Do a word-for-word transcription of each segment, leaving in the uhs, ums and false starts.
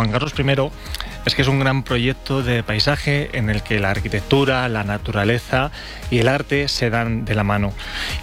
Juan Carlos primero es que es un gran proyecto de paisaje en el que la arquitectura, la naturaleza y el arte se dan de la mano.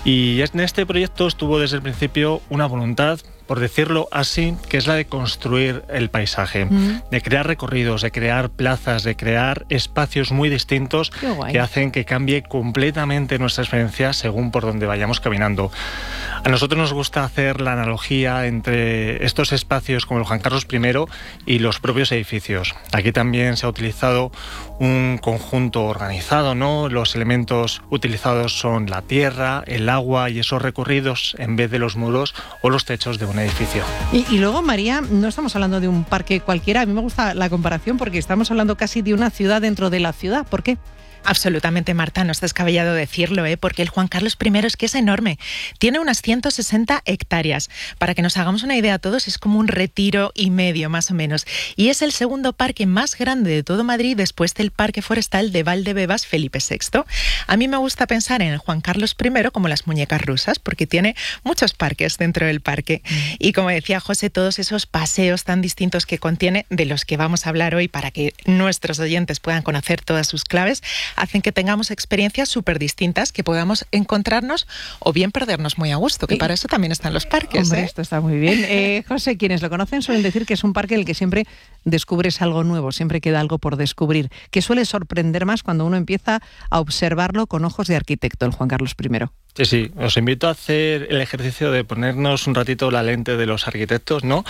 Y en este proyecto estuvo desde el principio una voluntad, por decirlo así, que es la de construir el paisaje, mm. de crear recorridos, de crear plazas, de crear espacios muy distintos que hacen que cambie completamente nuestra experiencia según por donde vayamos caminando. A nosotros nos gusta hacer la analogía entre estos espacios como el Juan Carlos primero y los propios edificios. Aquí también se ha utilizado un conjunto organizado, ¿no? Los elementos utilizados son la tierra, el agua y esos recorridos en vez de los muros o los techos de un edificio. Y, y luego, María, no estamos hablando de un parque cualquiera. A mí me gusta la comparación porque estamos hablando casi de una ciudad dentro de la ciudad. ¿Por qué? Absolutamente, Marta, no está descabellado decirlo, ¿eh? Porque el Juan Carlos primero es que es enorme. Tiene unas ciento sesenta hectáreas. Para que nos hagamos una idea a todos, es como un retiro y medio, más o menos. Y es el segundo parque más grande de todo Madrid después del Parque Forestal de Valdebebas Felipe sexto. A mí me gusta pensar en el Juan Carlos primero como las muñecas rusas, porque tiene muchos parques dentro del parque. Y como decía José, todos esos paseos tan distintos que contiene, de los que vamos a hablar hoy para que nuestros oyentes puedan conocer todas sus claves, hacen que tengamos experiencias súper distintas, que podamos encontrarnos o bien perdernos muy a gusto, que para eso también están los parques. Hombre, ¿eh? Esto está muy bien. Eh, José, quienes lo conocen suelen decir que es un parque en el que siempre descubres algo nuevo, siempre queda algo por descubrir, que suele sorprender más cuando uno empieza a observarlo con ojos de arquitecto, el Juan Carlos primero. Sí, sí, os invito a hacer el ejercicio de ponernos un ratito la lente de los arquitectos, ¿no?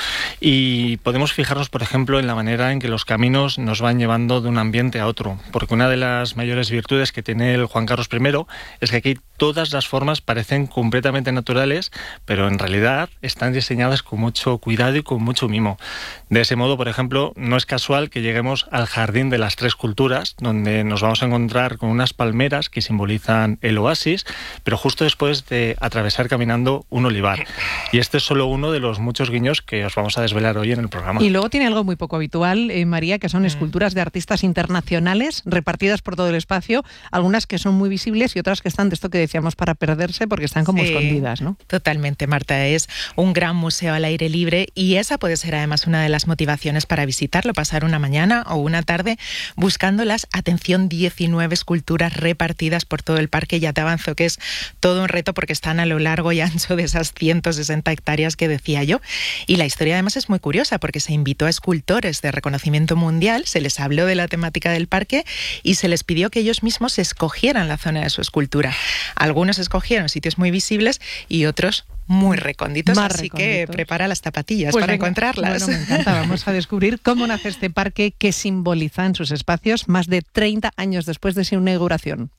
Y podemos fijarnos, por ejemplo, en la manera en que los caminos nos van llevando de un ambiente a otro, porque una de las mayores virtudes que tiene el Juan Carlos primero es que aquí todas las formas parecen completamente naturales, pero en realidad están diseñadas con mucho cuidado y con mucho mimo. De ese modo, por ejemplo, no es casual que lleguemos al Jardín de las Tres Culturas, donde nos vamos a encontrar con unas palmeras que simbolizan el oasis, pero justo después de atravesar caminando un olivar. Y este es solo uno de los muchos guiños que os vamos a desvelar hoy en el programa. Y luego tiene algo muy poco habitual, eh, María, que son esculturas de artistas internacionales repartidas por todo el espacio, algunas que son muy visibles y otras que están de esto que decíamos para perderse porque están como sí, escondidas, ¿no? Totalmente, Marta. Es un gran museo al aire libre y esa puede ser además una de las motivaciones para visitarlo, pasar una mañana o una tarde buscando las, atención, diecinueve esculturas repartidas por todo el parque. Ya te avanzo que es todo un reto porque están a lo largo y ancho de esas ciento sesenta hectáreas que decía yo. Y la historia además es muy curiosa porque se invitó a escultores de reconocimiento mundial, se les habló de la temática del parque y se les pidió que ellos mismos escogieran la zona de su escultura. Algunos escogieron sitios muy visibles y otros muy recónditos, Más así recónditos. Que prepara las zapatillas pues para venga, encontrarlas. Bueno, me encanta. Vamos a descubrir cómo nace este parque que simboliza en sus espacios más de treinta años después de su inauguración.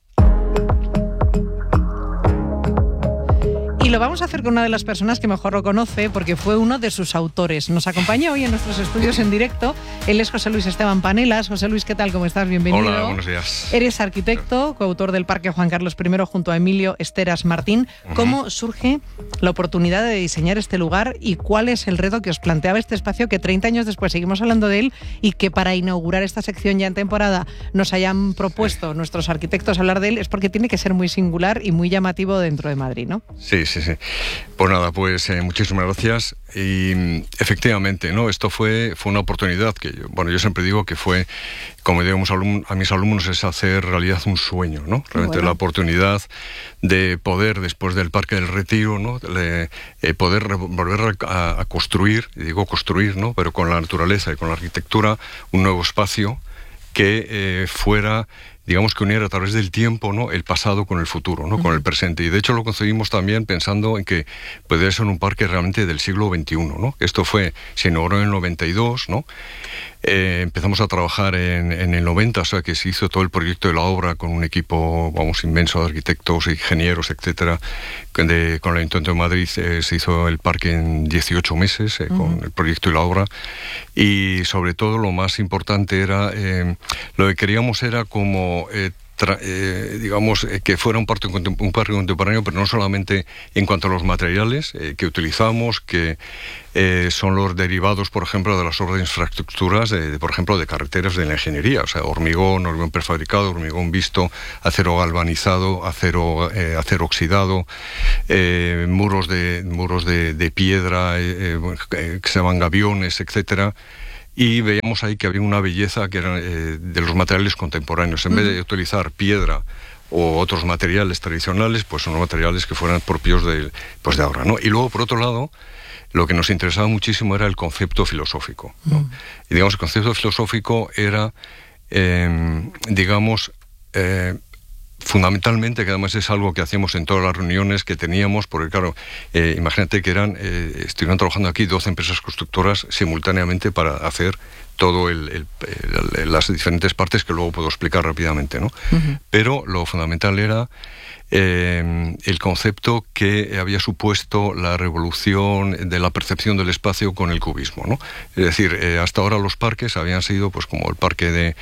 Y lo vamos a hacer con una de las personas que mejor lo conoce porque fue uno de sus autores. Nos acompaña hoy en nuestros estudios en directo. Él es José Luis Esteban Panelas. José Luis, ¿qué tal? ¿Cómo estás? Bienvenido. Hola, buenos días. Eres arquitecto, coautor del Parque Juan Carlos primero junto a Emilio Esteras Martín. ¿Cómo uh-huh. surge la oportunidad de diseñar este lugar y cuál es el reto que os planteaba este espacio que treinta años después seguimos hablando de él y que para inaugurar esta sección ya en temporada nos hayan propuesto nuestros arquitectos hablar de él? Es porque tiene que ser muy singular y muy llamativo dentro de Madrid, ¿no? Sí, sí, sí. Pues nada, pues eh, muchísimas gracias. Y efectivamente, ¿no? Esto fue, fue una oportunidad que, yo, bueno, yo siempre digo que fue, como digo a mis alumnos, es hacer realidad un sueño, ¿no? Realmente bueno. La oportunidad de poder, después del Parque del Retiro, ¿no? Le, eh, poder re- volver a, a construir, y digo construir, ¿no? Pero con la naturaleza y con la arquitectura, un nuevo espacio que eh, fuera, digamos, que uniera a través del tiempo, ¿no? El pasado con el futuro, ¿no? Uh-huh. Con el presente. Y de hecho lo concebimos también pensando en que podría ser un parque realmente del siglo veintiuno, ¿no? Esto fue, se inauguró en el noventa y dos, ¿no? Eh, empezamos a trabajar en, en el noventa, o sea que se hizo todo el proyecto de la obra con un equipo, vamos, inmenso de arquitectos, ingenieros, etcétera. De, con el Ayuntamiento de Madrid eh, se hizo el parque en dieciocho meses eh, uh-huh. con el proyecto y la obra. Y sobre todo lo más importante era, eh, lo que queríamos era como... Eh, Tra- eh, digamos, eh, que fuera un parque, un parque contemporáneo, pero no solamente en cuanto a los materiales eh, que utilizamos, que eh, son los derivados, por ejemplo, de las obras de infraestructuras, de, de, por ejemplo, de carreteras, de la ingeniería, o sea, hormigón, hormigón prefabricado, hormigón visto, acero galvanizado, acero, eh, acero oxidado, eh, muros de muros de, de piedra, eh, eh, que se llaman gaviones, etcétera. y veíamos ahí que había una belleza que era eh, de los materiales contemporáneos. En uh-huh. vez de utilizar piedra o otros materiales tradicionales, pues son materiales que fueran propios de, pues de ahora, ¿no? Y luego, por otro lado, lo que nos interesaba muchísimo era el concepto filosófico, ¿no? Uh-huh. Y digamos, el concepto filosófico era, eh, digamos, eh, fundamentalmente, que además es algo que hacíamos en todas las reuniones que teníamos, porque claro, eh, imagínate que eran, eh, estuvieron trabajando aquí doce empresas constructoras simultáneamente para hacer todo el, el, el, las diferentes partes que luego puedo explicar rápidamente, ¿no? Uh-huh. Pero lo fundamental era eh, el concepto que había supuesto la revolución de la percepción del espacio con el cubismo, ¿no? Es decir, eh, hasta ahora los parques habían sido, pues como el parque de,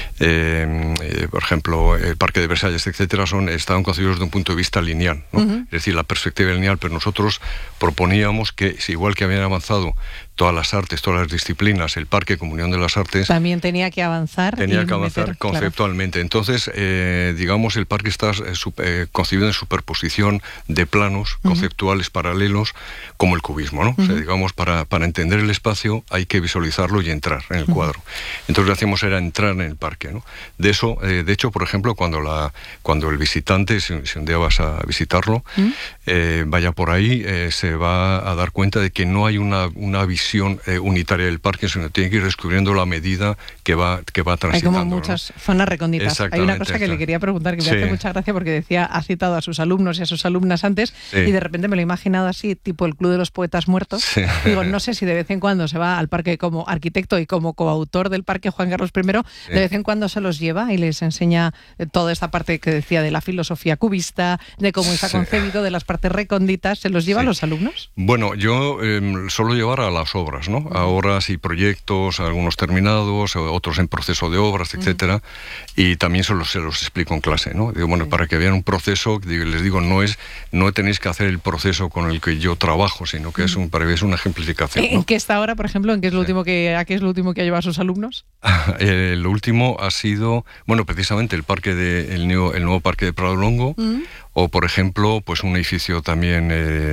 eh, eh, por ejemplo, el parque de Versalles, etcétera, son, estaban concebidos desde un punto de vista lineal, ¿no? Uh-huh. Es decir, la perspectiva lineal, pero nosotros proponíamos que, igual que habían avanzado todas las artes, todas las disciplinas, el Parque Comunión de las Artes también tenía que avanzar. Tenía que avanzar meter, conceptualmente. Claro. Entonces, eh, digamos, el parque está eh, eh, concebido en superposición de planos uh-huh. conceptuales paralelos, como el cubismo, ¿no? Uh-huh. O sea, digamos, para, para entender el espacio hay que visualizarlo y entrar en el uh-huh. cuadro. Entonces, lo que hacíamos era entrar en el parque, ¿no? De eso, eh, de hecho, por ejemplo, cuando la cuando el visitante, si, si un día vas a visitarlo, uh-huh. eh, vaya por ahí, eh, se va a dar cuenta de que no hay una, una visión Eh, unitaria del parque, sino tiene que ir descubriendo la medida que va, que va transitando. Hay como muchas, ¿no?, zonas recónditas. Hay una cosa que le quería preguntar, que me sí. hace mucha gracia, porque decía, ha citado a sus alumnos y a sus alumnas antes, sí. y de repente me lo he imaginado así, tipo el Club de los Poetas Muertos. Sí. Digo, no sé si de vez en cuando se va al parque como arquitecto y como coautor del Parque Juan Carlos primero, sí. de vez en cuando se los lleva y les enseña toda esta parte que decía de la filosofía cubista, de cómo está sí. concebido, de las partes recónditas. ¿Se los lleva sí. a los alumnos? Bueno, yo eh, suelo llevar a las obras, ¿no? A obras y proyectos, algunos terminados, otros en proceso de obras, etcétera, uh-huh. y también se los, se los explico en clase, ¿no? Digo, bueno, sí. para que vean un proceso, les digo, no es, no tenéis que hacer el proceso con el que yo trabajo, sino que uh-huh. es un, para que es una ejemplificación, ¿no? ¿En qué está ahora, por ejemplo? ¿En qué es lo sí. último que, a qué es lo último que ha llevado a sus alumnos? eh, lo último ha sido, bueno, precisamente el parque de, el nuevo, el nuevo parque de Prado Longo, uh-huh. o por ejemplo, pues un edificio también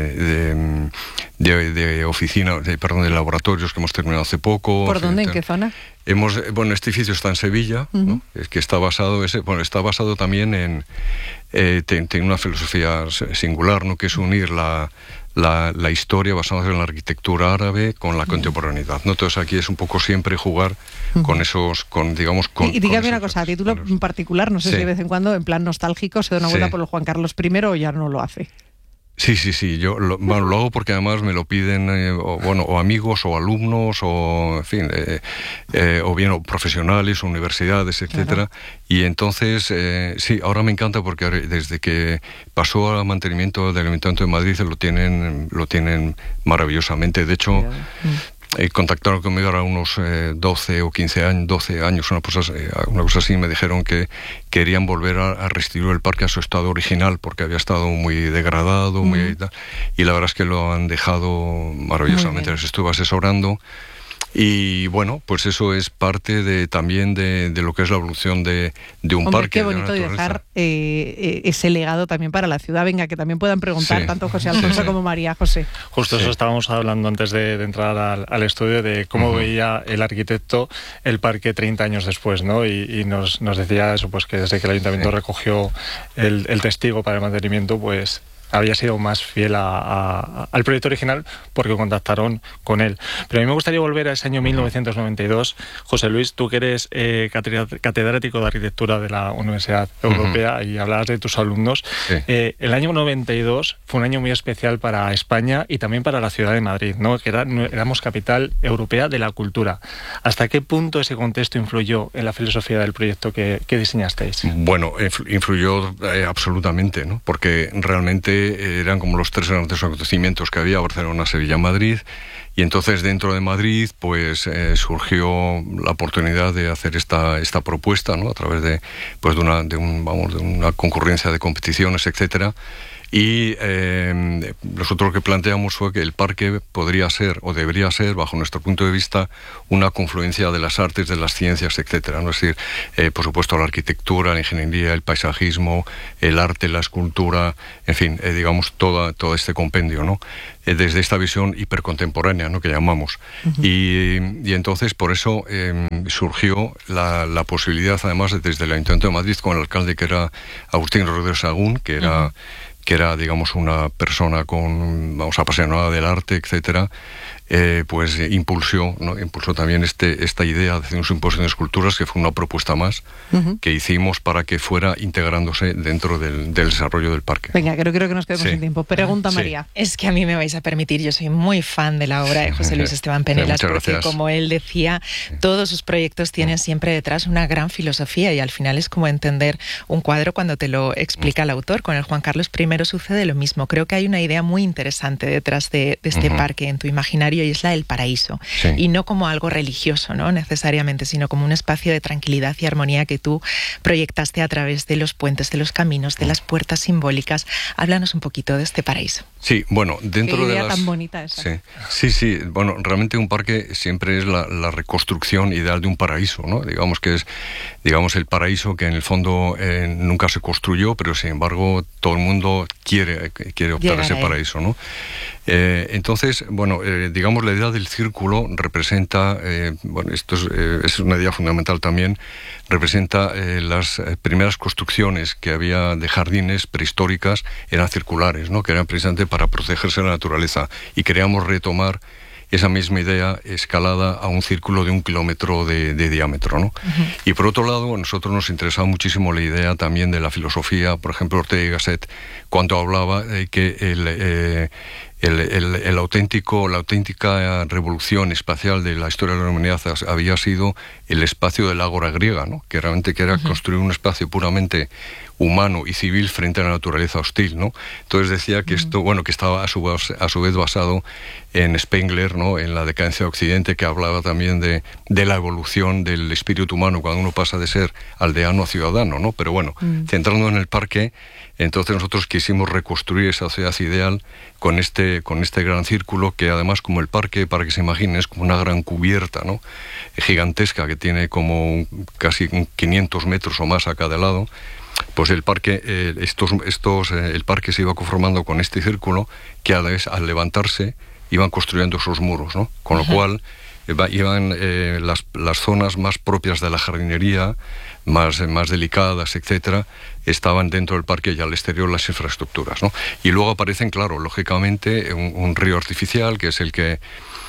eh, de, de, de oficina, de, perdón, de laboratorios que hemos terminado hace poco. ¿Por dónde? ¿En qué zona? Hemos, bueno, este edificio está en Sevilla, uh-huh. ¿no? Es que está basado, ese, bueno, está basado también en, eh, tiene, tiene una filosofía singular, ¿no? Que es unir la La, la historia basada en la arquitectura árabe con la contemporaneidad, ¿no? Entonces aquí es un poco siempre jugar uh-huh. con esos, con digamos... Con, y, y dígame una cosa, a título en particular, no sé sí. si de vez en cuando, en plan nostálgico, se da una vuelta sí. por el Juan Carlos primero o ya no lo hace. Sí, sí, sí, yo lo, bueno, lo hago porque además me lo piden, eh, o, bueno, o amigos o alumnos o, en fin, eh, eh, o bien o profesionales, o universidades, etcétera. Claro. Y entonces, eh, sí, ahora me encanta porque desde que pasó al mantenimiento del Ayuntamiento de Madrid lo tienen, lo tienen maravillosamente. De hecho, eh, contactaron conmigo ahora unos eh, doce o quince años, doce años, una cosa, eh, una cosa así, me dijeron que querían volver a, a restituir el parque a su estado original porque había estado muy degradado, mm. muy y tal, y la verdad es que lo han dejado maravillosamente, les estuve asesorando. Y bueno, pues eso es parte de también de, de lo que es la evolución de, de un Hombre, parque. Qué bonito de dejar eh, ese legado también para la ciudad. Venga, que también puedan preguntar sí. tanto José Alfonso sí, sí. como María José. Justo sí. eso estábamos hablando antes de, de entrar al, al estudio, de cómo uh-huh. veía el arquitecto el parque treinta años después, ¿no? Y, y nos, nos decía eso, pues que desde que el ayuntamiento sí. recogió el, el testigo para el mantenimiento, pues había sido más fiel a, a, al proyecto original porque contactaron con él. Pero a mí me gustaría volver a ese año mil novecientos noventa y dos. José Luis, tú que eres eh, catedrático de arquitectura de la Universidad Europea uh-huh. y hablabas de tus alumnos, sí. eh, el año noventa y dos fue un año muy especial para España y también para la ciudad de Madrid, ¿no? Que era, éramos capital europea de la cultura. ¿Hasta qué punto ese contexto influyó en la filosofía del proyecto que, que diseñasteis? Bueno, influyó eh, absolutamente, ¿no? Porque realmente eran como los tres grandes acontecimientos que había, Barcelona, Sevilla, Madrid, y entonces dentro de Madrid pues eh, surgió la oportunidad de hacer esta esta propuesta, ¿no? A través de pues de una de un vamos de una concurrencia de competiciones, etcétera. Y eh, nosotros lo que planteamos fue que el parque podría ser, o debería ser, bajo nuestro punto de vista, una confluencia de las artes, de las ciencias, etcétera, ¿no? Es decir, eh, por supuesto, la arquitectura, la ingeniería, el paisajismo, el arte, la escultura, en fin, eh, digamos, toda, todo este compendio, ¿no? Eh, desde esta visión hipercontemporánea, ¿no?, que llamamos. Uh-huh. y, y entonces, por eso eh, surgió la, la posibilidad, además, de, desde el Ayuntamiento de Madrid, con el alcalde, que era Agustín Rodríguez Sagún, que era... Uh-huh. que era, digamos, una persona con, vamos, apasionada del arte, etcétera, eh, pues eh, impulsó, ¿no? impulsó también este, esta idea de hacer un simposio de esculturas, que fue una propuesta más uh-huh. que hicimos para que fuera integrándose dentro del, del desarrollo del parque. Venga, creo, creo que nos quedamos sí. sin tiempo. Pregunta, sí. María. Es que a mí me vais a permitir, yo soy muy fan de la obra de José Luis Esteban Penelas, sí, porque gracias. Como él decía, todos sus proyectos tienen siempre detrás una gran filosofía, y al final es como entender un cuadro cuando te lo explica el autor. Con el Juan Carlos primero sucede lo mismo. Creo que hay una idea muy interesante detrás de, de este uh-huh. parque en tu imaginario, y es la del paraíso. Sí. Y no como algo religioso, ¿no?, necesariamente, sino como un espacio de tranquilidad y armonía que tú proyectaste a través de los puentes, de los caminos, de las puertas simbólicas. Háblanos un poquito de este paraíso. Sí, bueno, dentro Qué idea de las... tan bonita esa. Sí, sí, sí, bueno, realmente un parque siempre es la, la reconstrucción ideal de un paraíso, ¿no? Digamos que es, digamos, el paraíso que en el fondo eh, nunca se construyó, pero sin embargo todo el mundo quiere, quiere optar Llegar a ese a paraíso, ¿no? Eh, entonces, bueno, eh, digamos, la idea del círculo representa, eh, bueno, esto es, eh, es una idea fundamental también, representa eh, las primeras construcciones que había de jardines prehistóricas, eran circulares, ¿no?, que eran precisamente para protegerse de la naturaleza, y queríamos retomar esa misma idea escalada a un círculo de un kilómetro de, de diámetro, ¿no? Uh-huh. Y por otro lado, a nosotros nos interesaba muchísimo la idea también de la filosofía. Por ejemplo, Ortega y Gasset, cuando hablaba de que el, eh, el, el, el auténtico, la auténtica revolución espacial de la historia de la humanidad había sido el espacio del ágora griega, ¿no?, que realmente que era uh-huh. construir un espacio puramente humano y civil frente a la naturaleza hostil, ¿no? Entonces decía que esto, bueno, que estaba a su, a su vez basado en Spengler, ¿no?, en la decadencia de Occidente, que hablaba también de, de la evolución del espíritu humano cuando uno pasa de ser aldeano a ciudadano, ¿no? Pero bueno, mm. centrando en el parque, entonces nosotros quisimos reconstruir esa ciudad ideal con este, con este gran círculo, que además, como el parque, para que se imaginen, es como una gran cubierta, ¿no?, gigantesca, que tiene como casi quinientos metros o más a cada lado. Pues el parque, eh, estos, estos, eh, el parque se iba conformando con este círculo, que a la vez, al levantarse, iban construyendo esos muros, ¿no? Con lo Ajá. cual eh, iban eh, las, las zonas más propias de la jardinería, más, eh, más delicadas, etcétera, estaban dentro del parque, y al exterior las infraestructuras, ¿no? Y luego aparecen, claro, lógicamente, un, un río artificial, que es el que...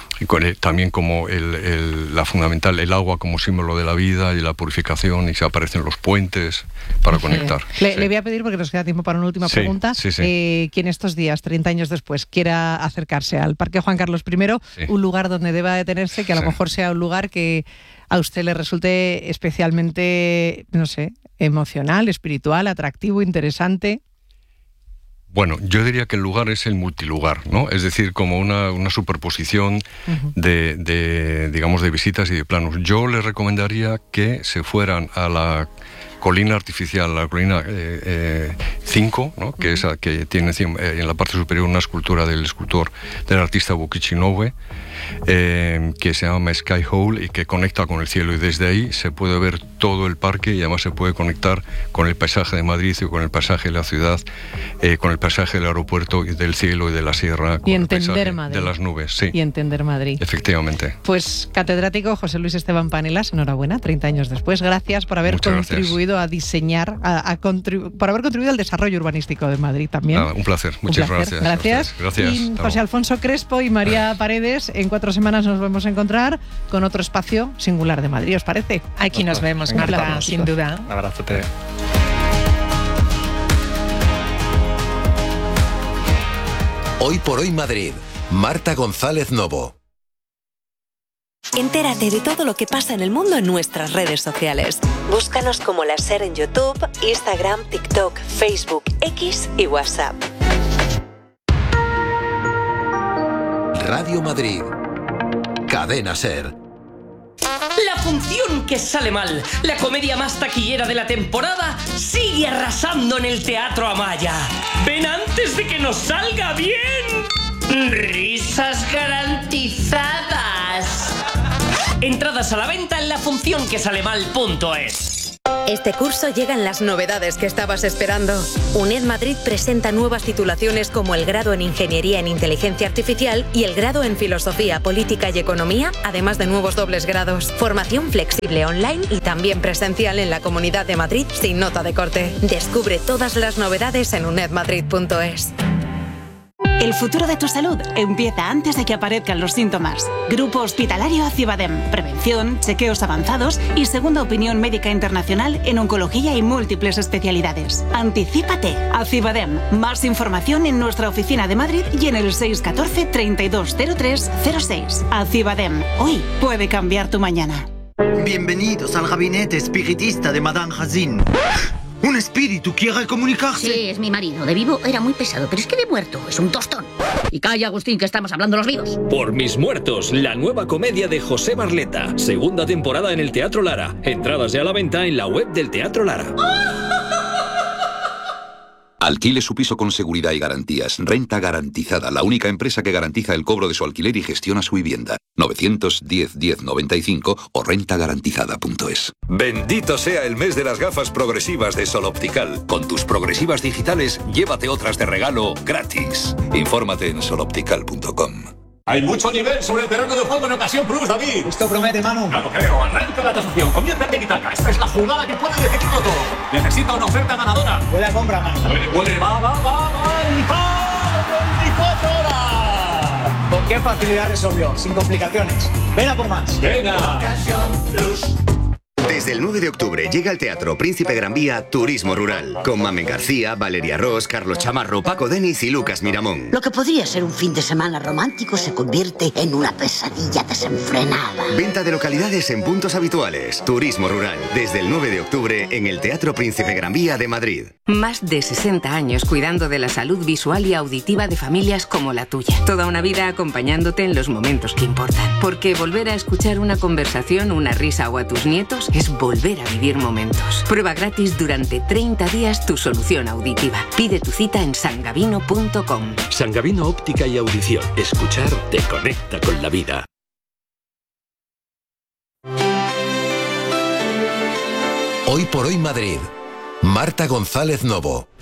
también como el, el, la fundamental, el agua como símbolo de la vida y la purificación, y se aparecen los puentes para sí. conectar. Le, sí. le voy a pedir, porque nos queda tiempo para una última sí, pregunta, sí, sí. Eh, quien estos días, treinta años después, quiera acercarse al Parque Juan Carlos primero, sí. un lugar donde deba detenerse, que a lo sí. mejor sea un lugar que a usted le resulte especialmente, no sé, emocional, espiritual, atractivo, interesante. Bueno, yo diría que el lugar es el multilugar, ¿no? Es decir, como una, una superposición uh-huh. de, de, digamos, de visitas y de planos. Yo les recomendaría que se fueran a la colina artificial, la colina cinco, eh, eh, ¿no?, que, uh-huh. es, que tiene eh, en la parte superior una escultura del escultor, del artista Bukichi Inoue, eh, que se llama Sky Hole, y que conecta con el cielo, y desde ahí se puede ver todo el parque, y además se puede conectar con el paisaje de Madrid y con el paisaje de la ciudad, eh, con el paisaje del aeropuerto y del cielo y de la sierra, con y el entender Madrid, de las nubes, sí. Y entender Madrid. Efectivamente. Pues catedrático José Luis Esteban Penelas, enhorabuena, treinta años después. Gracias por haber Muchas contribuido gracias. a diseñar, a, a contribu- por haber contribuido al desarrollo urbanístico de Madrid también. Ah, un placer, muchas un placer. gracias. Gracias. Gracias. Y José Alfonso Crespo y María Paredes, en cuatro semanas nos vamos a encontrar con otro espacio singular de Madrid, ¿os parece? Aquí nos vemos, Marta, Marta sin duda. Un abrazote. Hoy por hoy Madrid, Marta González Novo. Entérate de todo lo que pasa en el mundo en nuestras redes sociales. Búscanos como La Ser en YouTube, Instagram, TikTok, Facebook, X y WhatsApp. Radio Madrid, Cadena Ser. La función que sale mal, la comedia más taquillera de la temporada, sigue arrasando en el Teatro Amaya. ¡Ven antes de que nos salga bien! ¡Risas garantizadas! Entradas a la venta en la función que sale mal punto es. Este curso llegan las novedades que estabas esperando. UNED Madrid presenta nuevas titulaciones como el grado en Ingeniería en Inteligencia Artificial y el grado en Filosofía, Política y Economía, además de nuevos dobles grados. Formación flexible online y también presencial en la Comunidad de Madrid sin nota de corte. Descubre todas las novedades en uned madrid punto es. El futuro de tu salud empieza antes de que aparezcan los síntomas. Grupo Hospitalario Acibadem. Prevención, chequeos avanzados y segunda opinión médica internacional en oncología y múltiples especialidades. Anticípate. Acibadem. Más información en nuestra oficina de Madrid y en el seis uno cuatro, treinta y dos cero tres cero seis. Acibadem. Hoy puede cambiar tu mañana. Bienvenidos al gabinete espiritista de Madame Hazin. ¿Un espíritu quiere comunicarse? Sí, es mi marido. De vivo era muy pesado, pero es que de muerto es un tostón. Y calla, Agustín, que estamos hablando los vivos. Por mis muertos, la nueva comedia de José Barleta. Segunda temporada en el Teatro Lara. Entradas ya a la venta en la web del Teatro Lara. Alquile su piso con seguridad y garantías. Renta Garantizada, la única empresa que garantiza el cobro de su alquiler y gestiona su vivienda. novecientos diez, diez noventa y cinco o renta garantizada punto es. Bendito sea el mes de las gafas progresivas de Sol Optical. Con tus progresivas digitales, llévate otras de regalo gratis. Infórmate en sol optical punto com. Hay mucho nivel sobre el terreno de juego en ocasión Plus, David. Esto promete, Manu. No lo creo. Arranca la tasación. Comienza en Tiki-Taka. Esta es la jugada que puede decidirlo todo. Necesita una oferta ganadora. Buena compra, Manu. Puede, puede. Va, va, va, va. Y va. veinticuatro horas. ¿Con qué facilidad resolvió? Sin complicaciones. Ven a por más. Venga. Ocasión Plus. Desde el nueve de octubre llega al Teatro Príncipe Gran Vía Turismo Rural, con Mamen García, Valeria Ross, Carlos Chamarro, Paco Denis y Lucas Miramón. Lo que podría ser un fin de semana romántico se convierte en una pesadilla desenfrenada. Venta de localidades en puntos habituales. Turismo Rural, desde el nueve de octubre en el Teatro Príncipe Gran Vía de Madrid. Más de sesenta años cuidando de la salud visual y auditiva de familias como la tuya. Toda una vida acompañándote en los momentos que importan. Porque volver a escuchar una conversación, una risa o a tus nietos es volver a vivir momentos. Prueba gratis durante treinta días tu solución auditiva. Pide tu cita en sangavino punto com. Sangavino Óptica y Audición. Escuchar te conecta con la vida. Hoy por hoy Madrid. Marta González Novo.